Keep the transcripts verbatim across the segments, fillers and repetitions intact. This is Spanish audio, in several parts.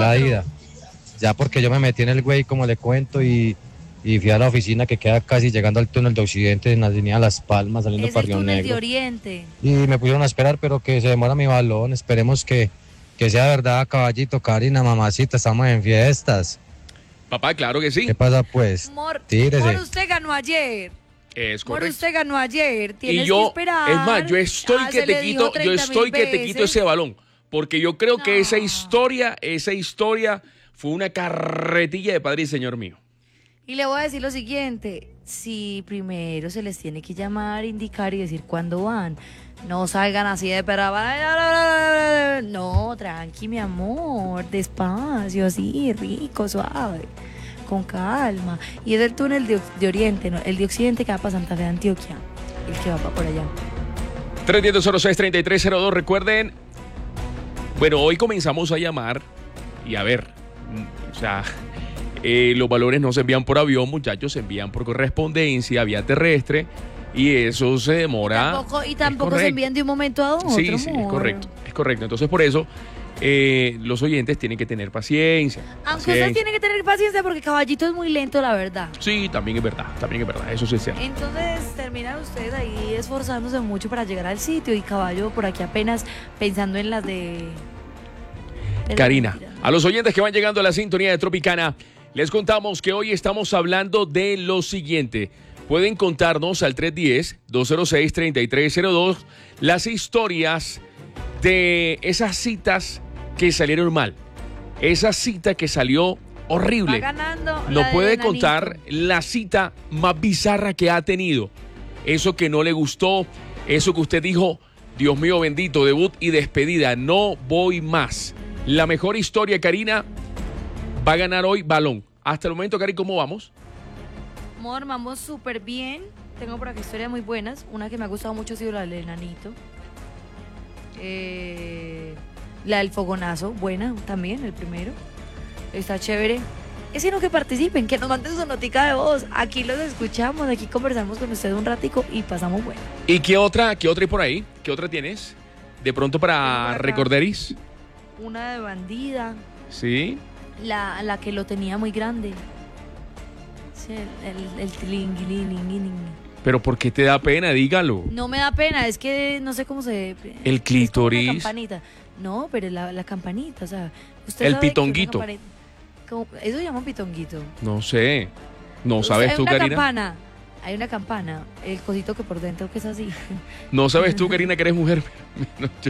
la ida. Ya porque yo me metí en el güey, como le cuento, y, y fui a la oficina que queda casi llegando al túnel de Occidente, en la línea Las Palmas, saliendo para Río Negro. Es el túnel de Oriente. Y me pusieron a esperar, pero que se demora mi balón. Esperemos que, que sea verdad, caballito, Karina, mamacita, estamos en fiestas. Papá, claro que sí. ¿Qué pasa, pues? Mor, Tírese. Mor, usted ganó ayer. Es Mor, correcto. usted ganó ayer. Tienes Y yo, que esperar. es más, yo estoy Ah, que se te le quito, dijo yo estoy treinta mil que te quito veces. ese balón. Porque yo creo No. que esa historia, esa historia fue una carretilla de padre y señor mío. Y le voy a decir lo siguiente. Si primero se les tiene que llamar, indicar y decir cuándo van. No salgan así de para. No, tranqui, mi amor. Despacio, así, rico, suave. Con calma. Y es el túnel de, de Oriente, ¿no? El de Occidente que va para Santa Fe de Antioquia. El que va para por allá. tres uno cero cero seis tres tres cero dos, recuerden. Bueno, hoy comenzamos a llamar y a ver, o sea, eh, los valores no se envían por avión, muchachos, se envían por correspondencia, vía terrestre, y eso se demora. Tampoco, y tampoco se envían de un momento a otro. Sí, sí, es correcto, es correcto. Entonces, por eso, eh, los oyentes tienen que tener paciencia. Aunque paciencia. usted tiene que tener paciencia porque Caballito es muy lento, la verdad. Sí, también es verdad, también es verdad, eso sí es cierto. Entonces terminan ustedes ahí esforzándose mucho para llegar al sitio y Caballo por aquí apenas pensando en las de... de Karina, mentira. a los oyentes que van llegando a la sintonía de Tropicana, les contamos que hoy estamos hablando de lo siguiente. Pueden contarnos al tres uno cero, dos cero seis, tres tres cero dos las historias de esas citas que salieron mal. Esa cita que salió horrible. Va ganando Nos la puede de Nanito. contar la cita más bizarra que ha tenido. Eso que no le gustó, eso que usted dijo, Dios mío bendito, debut y despedida, no voy más. La mejor historia, Karina, va a ganar hoy balón. Hasta el momento, Cari, ¿cómo vamos? Amor, vamos súper bien. Tengo por aquí historias muy buenas. Una que me ha gustado mucho ha sido la del Nanito. Eh, la del fogonazo, buena también, el primero. Está chévere. Es sino que participen, que nos manden su notica de voz. Aquí los escuchamos, aquí conversamos con ustedes un ratico y pasamos bueno. ¿Y qué otra, qué otra hay por ahí? ¿Qué otra tienes? De pronto para Tengo acá. recorderis. Una de bandida, Sí. la, la que lo tenía muy grande. Sí, el, el, el tilingililingilin. Pero ¿por qué te da pena? Dígalo. No me da pena, es que no sé cómo se... El es como una clítoris. campanita. No, pero la, la campanita, o sea... Usted El sabe que es una pitonguito. campanita- ¿Cómo? Eso se llama un pitonguito. No sé. ¿No O sea, sabes hay tú, una Karina? campana. Hay una campana, el cosito que por dentro que es así. ¿No sabes tú, Karina, que eres mujer? No, yo.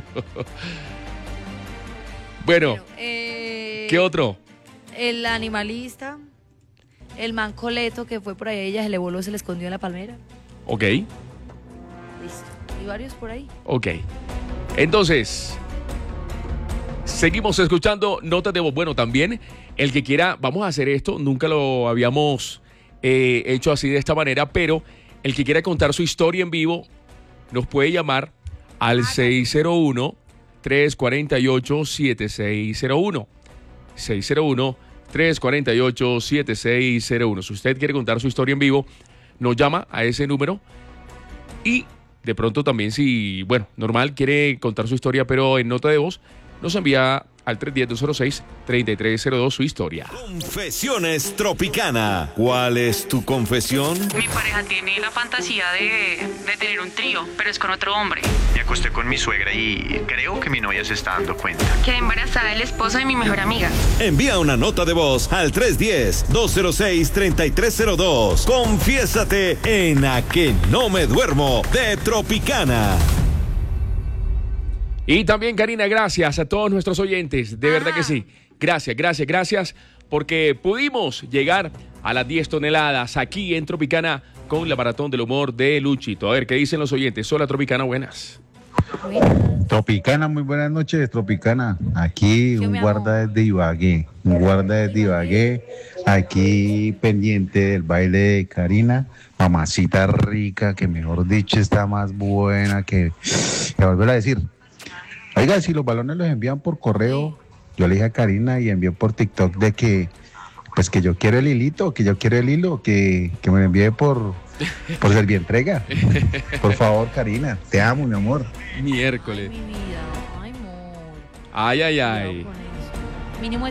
Bueno, Bueno, eh, ¿qué otro? El animalista, el mancoleto que fue por ahí, ella se le voló, se le escondió en la palmera. Ok, Listo. Y varios por ahí. ok. Entonces, seguimos escuchando notas de voz. Bueno, también el que quiera, vamos a hacer esto, nunca lo habíamos eh, hecho así de esta manera, pero el que quiera contar su historia en vivo nos puede llamar al seis cero uno, tres cuatro ocho, siete seis cero uno. seis cero uno, tres cuatro ocho, siete seis cero uno. Si usted quiere contar su historia en vivo, nos llama a ese número y de pronto también si, bueno, normal, quiere contar su historia pero en nota de voz, nos envía al tres uno cero, dos cero seis, tres tres cero dos su historia. Confesiones Tropicana. ¿Cuál es tu confesión? Mi pareja tiene la fantasía de, de tener un trío, pero es con otro hombre. Me acosté con mi suegra y creo que mi novia se está dando cuenta. Quedé embarazada del esposo de mi mejor amiga. Envía una nota de voz al tres uno cero, dos cero seis, tres tres cero dos. Confiésate en A Que No Me Duermo de Tropicana. Y también, Karina, gracias a todos nuestros oyentes, de verdad que sí. Gracias, gracias, gracias, porque pudimos llegar a las diez toneladas aquí en Tropicana con la Maratón del Humor de Luchito. A ver, ¿qué dicen los oyentes? Hola, Tropicana, buenas. Tropicana, muy buenas noches, Tropicana. Aquí Yo, un mi guarda amor. desde Ibagué, un guarda desde Ibagué, aquí pendiente del baile de Karina, mamacita rica, que mejor dicho está más buena que, que volver a decir. Oiga, si los balones los envían por correo, yo le dije a Karina y envié por TikTok de que, pues que yo quiero el hilito, que yo quiero el hilo, que, que me lo envíe por, por Servientrega. Por favor, Karina, te amo, mi amor. Miércoles. Mi vida, ay, amor. Ay, ay, Cuidado ay. con eso. Mínimo